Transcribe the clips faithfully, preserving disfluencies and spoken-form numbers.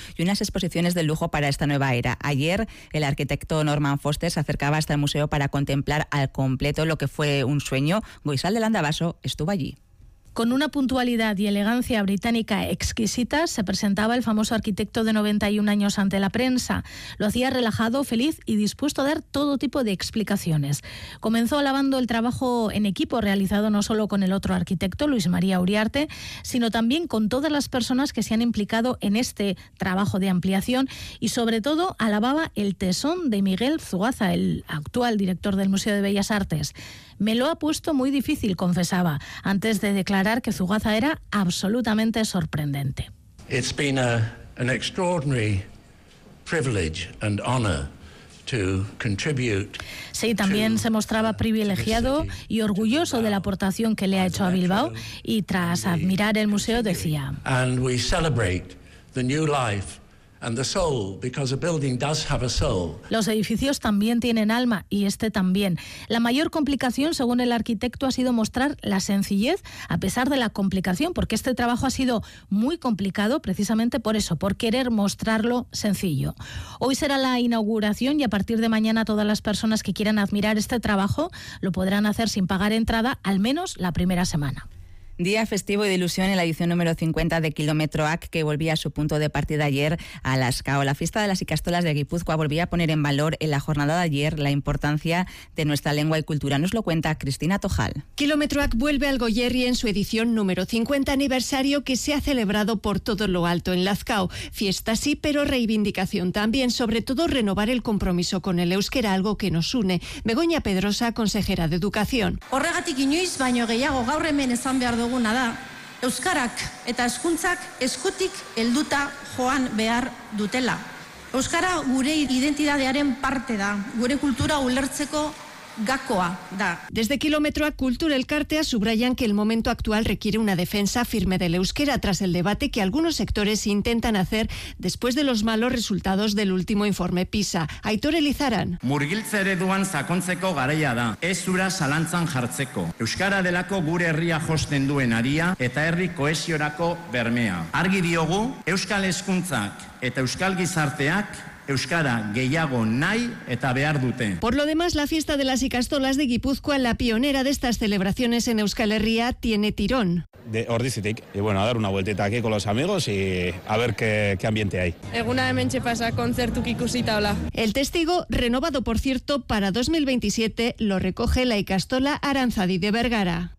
y unas exposiciones de lujo para esta nueva era. Ayer el arquitecto Norman Foster se acercaba hasta el museo para contemplar al completo lo que fue un sueño. Goizal de Landavaso estuvo allí. Con una puntualidad y elegancia británica exquisitas, se presentaba el famoso arquitecto de noventa y un años ante la prensa. Lo hacía relajado, feliz y dispuesto a dar todo tipo de explicaciones. Comenzó alabando el trabajo en equipo realizado no solo con el otro arquitecto, Luis María Uriarte, sino también con todas las personas que se han implicado en este trabajo de ampliación, y sobre todo alababa el tesón de Miguel Zugaza, el actual director del Museo de Bellas Artes. Me lo ha puesto muy difícil, confesaba, antes de declarar que Zugaza era absolutamente sorprendente. It's been a, an extraordinary privilege and honor to contribute. Sí, también se mostraba privilegiado y orgulloso de la aportación que le ha hecho a Bilbao, y tras admirar el museo decía: And we celebrate the new life and the soul, because a building does have a soul. Los edificios también tienen alma, y este también. La mayor complicación, según el arquitecto, ha sido mostrar la sencillez a pesar de la complicación, porque este trabajo ha sido muy complicado precisamente por eso, por querer mostrarlo sencillo. Hoy será la inauguración y a partir de mañana todas las personas que quieran admirar este trabajo lo podrán hacer sin pagar entrada, al menos la primera semana. Día festivo y de ilusión en la edición número cincuenta de Kilómetro A C, que volvía a su punto de partida ayer a Lazkao. La fiesta de las Ikastolas de Guipúzcoa volvía a poner en valor en la jornada de ayer la importancia de nuestra lengua y cultura. Nos lo cuenta Cristina Tojal. Kilómetro A C vuelve al Goierri en su edición número cincuenta aniversario, que se ha celebrado por todo lo alto en Lazkao. Fiesta sí, pero reivindicación también, sobre todo renovar el compromiso con el euskera, algo que nos une. Begoña Pedrosa, consejera de Educación. Horregatik inoiz baino gehiago gaur hemen esan behar duguna da, euskarak eta hezkuntzak eskutik helduta joan behar dutela. Euskara gure identitatearen parte da, gure kultura ulertzeko gakoa da. Desde Kilómetro A C Cultura Elkartea subrayan que el momento actual requiere una defensa firme del euskera tras el debate que algunos sectores intentan hacer después de los malos resultados del último informe PISA. Aitor Elizaran. Murgiltze ereduan sakontzeko garaia da, ez ura zalantzan jartzeko. Euskara delako gure herria josten duen aria eta herri kohesiorako bermea. Argi diogu, euskal hezkuntzak eta euskal gizarteak euskara gehiago nahi eta behar dute. Por lo demás, la fiesta de las Ikastolas de Guipúzcoa, la pionera de estas celebraciones en Euskal Herria, tiene tirón. De Ordizitik, y bueno, a dar una vueltita aquí con los amigos y a ver qué, qué ambiente hay. Eguna hementxe pasa kontzertuk ikusita hola. El testigo, renovado por cierto para dos mil veintisiete, lo recoge la Ikastola Aranzadi de Vergara.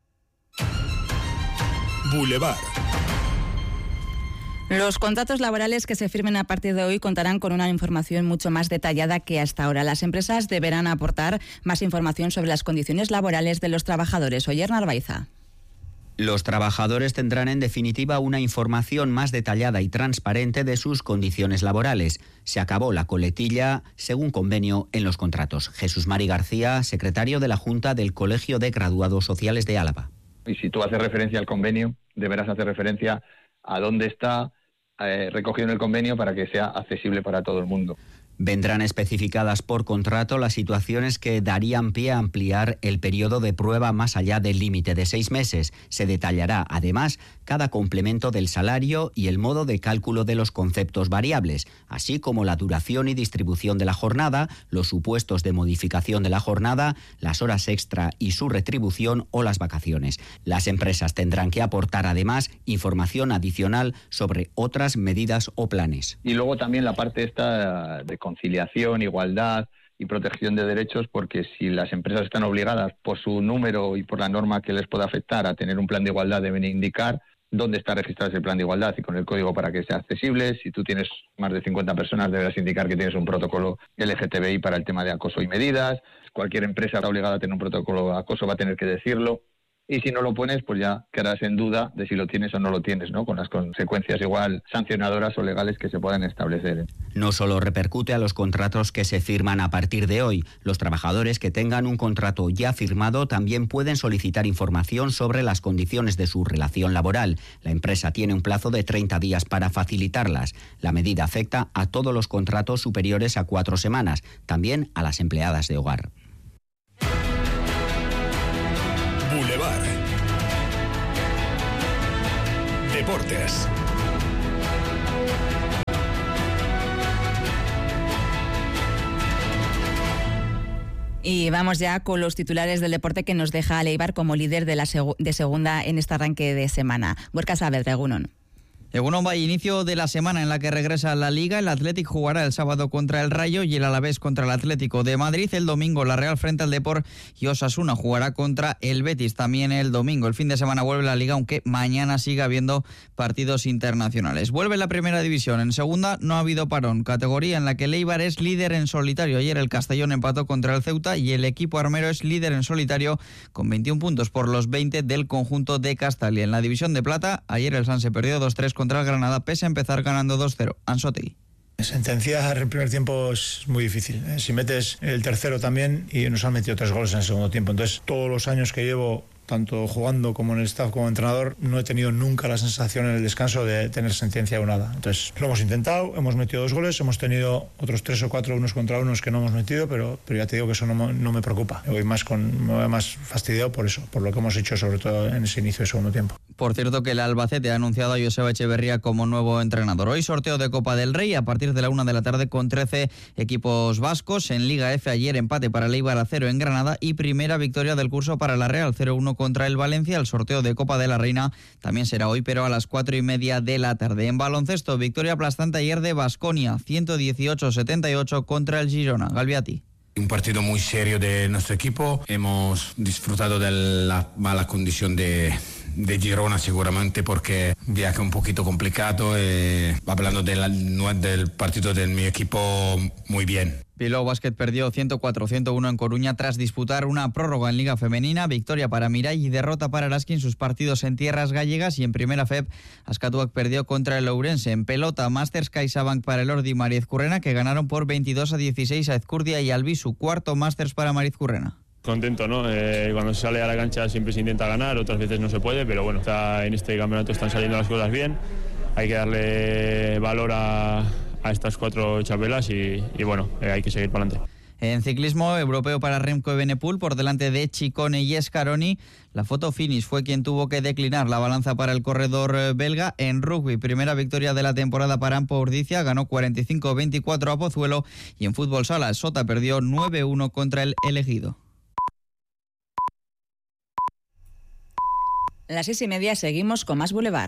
Boulevard. Los contratos laborales que se firmen a partir de hoy contarán con una información mucho más detallada que hasta ahora. Las empresas deberán aportar más información sobre las condiciones laborales de los trabajadores. Oyer Narvaiza. Los trabajadores tendrán en definitiva una información más detallada y transparente de sus condiciones laborales. Se acabó la coletilla según convenio en los contratos. Jesús Mari García, secretario de la Junta del Colegio de Graduados Sociales de Álava. Y si tú haces referencia al convenio, deberás hacer referencia a dónde está eh, recogido en el convenio para que sea accesible para todo el mundo. Vendrán especificadas por contrato las situaciones que darían pie a ampliar el periodo de prueba más allá del límite de seis meses. Se detallará, además, cada complemento del salario y el modo de cálculo de los conceptos variables, así como la duración y distribución de la jornada, los supuestos de modificación de la jornada, las horas extra y su retribución o las vacaciones. Las empresas tendrán que aportar, además, información adicional sobre otras medidas o planes. Y luego también la parte esta de conciliación, igualdad y protección de derechos, porque si las empresas están obligadas por su número y por la norma que les pueda afectar a tener un plan de igualdad, deben indicar dónde está registrado ese plan de igualdad y con el código para que sea accesible. Si tú tienes más de cincuenta personas, deberás indicar que tienes un protocolo L G T B I para el tema de acoso y medidas. Cualquier empresa está obligada a tener un protocolo de acoso, va a tener que decirlo. Y si no lo pones, pues ya quedarás en duda de si lo tienes o no lo tienes, ¿no? Con las consecuencias igual sancionadoras o legales que se puedan establecer. No solo repercute a los contratos que se firman a partir de hoy. Los trabajadores que tengan un contrato ya firmado también pueden solicitar información sobre las condiciones de su relación laboral. La empresa tiene un plazo de treinta días para facilitarlas. La medida afecta a todos los contratos superiores a cuatro semanas, también a las empleadas de hogar. Boulevard. Deportes. Y vamos ya con los titulares del deporte que nos deja al Eibar como líder de la seg- de segunda en este arranque de semana. Gorka Saavedra, egunon. Egunon, va inicio de la semana en la que regresa a la Liga. El Athletic jugará el sábado contra el Rayo y el Alavés contra el Atlético de Madrid. El domingo la Real frente al Depor y Osasuna jugará contra el Betis también el domingo. El fin de semana vuelve la Liga, aunque mañana sigue habiendo partidos internacionales. Vuelve la Primera División. En segunda no ha habido parón, categoría en la que el Eibar es líder en solitario. Ayer el Castellón empató contra el Ceuta y el equipo armero es líder en solitario con veintiún puntos por los veinte del conjunto de Castalia. En la División de Plata, ayer el Sanse perdió dos tres contra el Granada, pese a empezar ganando dos cero. Ansu Otegi. Sentenciar el primer tiempo es muy difícil. Si metes el tercero también, y nos han metido tres goles en el segundo tiempo. Entonces, todos los años que llevo, tanto jugando como en el staff como entrenador, no he tenido nunca la sensación en el descanso de tener sentencia o nada. Entonces, lo hemos intentado, hemos metido dos goles, hemos tenido otros tres o cuatro unos contra unos que no hemos metido, pero, pero ya te digo que eso no, no me preocupa. Me voy más, con, me voy más fastidiado por eso, por lo que hemos hecho, sobre todo en ese inicio de segundo tiempo. Por cierto, que el Albacete ha anunciado a Joseba Echeverría como nuevo entrenador. Hoy sorteo de Copa del Rey a partir de la una de la tarde con trece equipos vascos. En Liga F ayer empate para el Eibar a cero en Granada y primera victoria del curso para la Real, cero uno contra el Valencia. El sorteo de Copa de la Reina también será hoy, pero a las cuatro y media de la tarde. En baloncesto, victoria aplastante ayer de Baskonia, ciento dieciocho a setenta y ocho contra el Girona. Galviati. Un partido muy serio de nuestro equipo. Hemos disfrutado de la mala condición de, de Girona seguramente porque viaje un poquito complicado. Eh, hablando de la, del partido de mi equipo, muy bien. Bilbao Basket perdió ciento cuatro a ciento uno en Coruña tras disputar una prórroga en Liga Femenina. Victoria para Mirai y derrota para Eraski en sus partidos en tierras gallegas. Y en Primera F E P, Askatuak perdió contra el Ourense. En pelota, Masters CaixaBank para el Ordi y Mariezcurrena, que ganaron por veintidós a dieciséis a Ezcurdia y Albisu. Cuarto Masters para Mariezcurrena. Contento, ¿no? Eh, cuando se sale a la cancha siempre se intenta ganar, otras veces no se puede, pero bueno, está, en este campeonato están saliendo las cosas bien. Hay que darle valor a... a estas cuatro chapelas y, y bueno, eh, hay que seguir para adelante. En ciclismo europeo para Remco Evenepoel por delante de Ciccone y Scaroni. La foto finish fue quien tuvo que declinar la balanza para el corredor belga. En rugby, primera victoria de la temporada para Ampo Urdicia, ganó cuarenta y cinco a veinticuatro a Pozuelo. Y en fútbol sala, Sota perdió nueve uno contra el Elegido. A las seis y media seguimos con más Boulevard.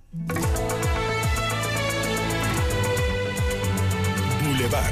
Boulevard.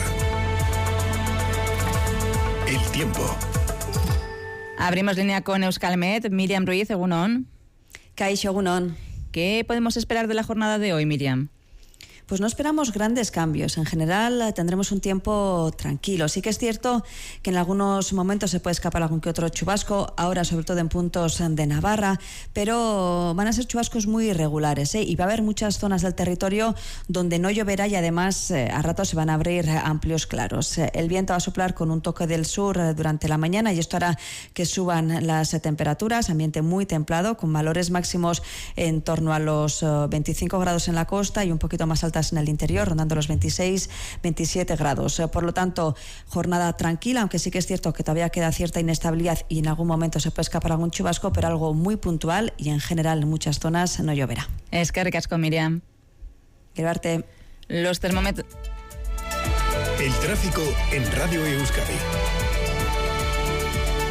El tiempo. Abrimos línea con Euskalmet. Miriam Ruiz, egunon. Kaixo, egunon. ¿Qué podemos esperar de la jornada de hoy, Miriam? Pues no esperamos grandes cambios. En general tendremos un tiempo tranquilo. Sí que es cierto que en algunos momentos se puede escapar algún que otro chubasco, ahora sobre todo en puntos de Navarra, pero van a ser chubascos muy irregulares, ¿eh? Y va a haber muchas zonas del territorio donde no lloverá y además eh, a ratos se van a abrir amplios claros. El viento va a soplar con un toque del sur durante la mañana y esto hará que suban las temperaturas, ambiente muy templado con valores máximos en torno a los veinticinco grados en la costa y un poquito más alto en el interior, rondando los veintiséis veintisiete grados. Por lo tanto, jornada tranquila, aunque sí que es cierto que todavía queda cierta inestabilidad y en algún momento se puede escapar algún chubasco, pero algo muy puntual y en general en muchas zonas no lloverá. Es que ricasco, Miriam. Quiero verte. Los termómetros. El tráfico en Radio Euskadi.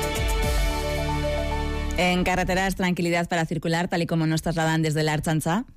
En carreteras, tranquilidad para circular, tal y como nos trasladan desde la Ertzaintza.